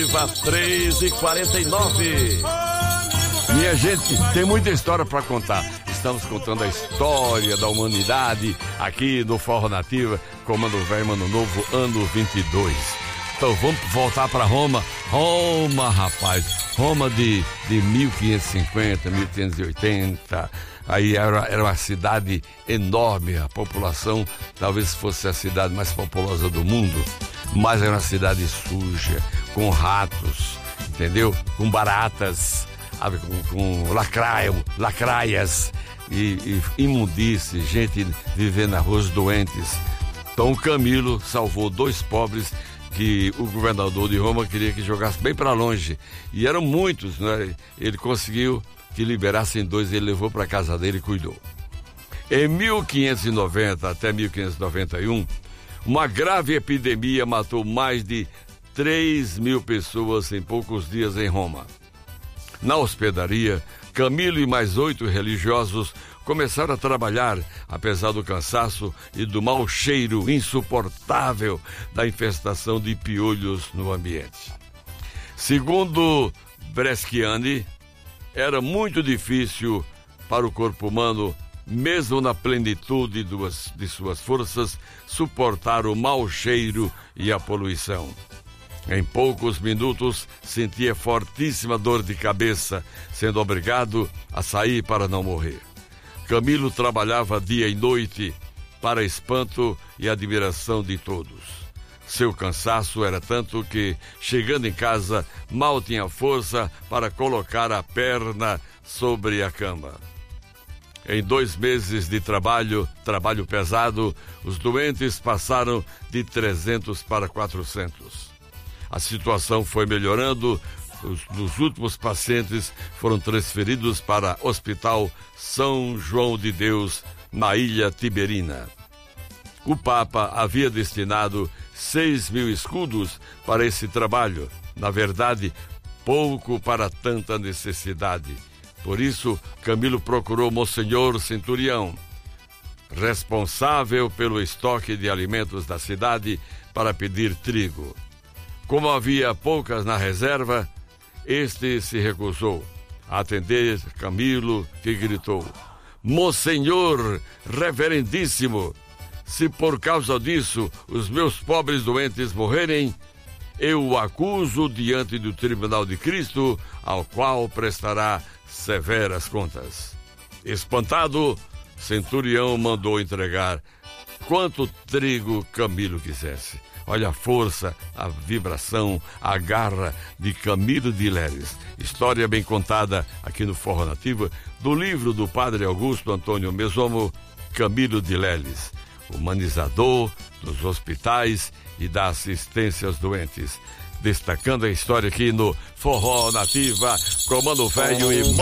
Nativa, 3h49. Minha gente, tem muita história para contar. Estamos contando a história da humanidade aqui no Forró Nativa, Comando Velho, Ano Novo, ano 22. Então vamos voltar para Roma. Roma, rapaz. Roma de 1550, 1580. Aí era uma cidade enorme. A população talvez fosse a cidade mais populosa do mundo. Mas era uma cidade suja, com ratos, entendeu? Com baratas, com lacraias e imundície, gente vivendo na rua, doentes. Então o Camilo salvou 2 pobres que o governador de Roma queria que jogasse bem para longe. E eram muitos, né? Ele conseguiu que liberassem 2, ele levou para casa dele e cuidou. Em 1590 até 1591, uma grave epidemia matou mais de 3.000 pessoas em poucos dias em Roma. Na hospedaria, Camilo e mais 8 religiosos começaram a trabalhar, apesar do cansaço e do mau cheiro insuportável da infestação de piolhos no ambiente. Segundo Bresciani, era muito difícil para o corpo humano, mesmo na plenitude de suas forças, suportar o mau cheiro e a poluição. Em poucos minutos, sentia fortíssima dor de cabeça, sendo obrigado a sair para não morrer. Camilo trabalhava dia e noite, para espanto e admiração de todos. Seu cansaço era tanto que, chegando em casa, mal tinha força para colocar a perna sobre a cama. Em 2 meses de trabalho pesado, os doentes passaram de 300 para 400. A situação foi melhorando. Os últimos pacientes foram transferidos para o Hospital São João de Deus, na Ilha Tiberina. O Papa havia destinado 6.000 escudos para esse trabalho. Na verdade, pouco para tanta necessidade. Por isso, Camilo procurou Monsenhor Centurião, responsável pelo estoque de alimentos da cidade, para pedir trigo. Como havia poucas na reserva, este se recusou a atender Camilo, que gritou: Monsenhor reverendíssimo, se por causa disso os meus pobres doentes morrerem, eu o acuso diante do tribunal de Cristo, ao qual prestará severas contas. Espantado, Centurião mandou entregar quanto trigo Camilo quisesse. Olha a força, a vibração, a garra de Camilo de Leles. História bem contada aqui no Forró Nativa, do livro do padre Augusto Antônio Mesomo, Camilo de Leles, humanizador dos hospitais e da assistência aos doentes. Destacando a história aqui no Forró Nativa, Comando Velho e